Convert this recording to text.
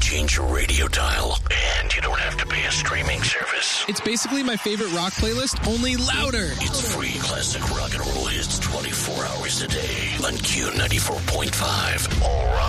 change your radio dial, and you don't have to pay a streaming service. It's basically my favorite rock playlist, only louder. It's free classic rock and roll hits 24 hours a day on Q94.5. All right.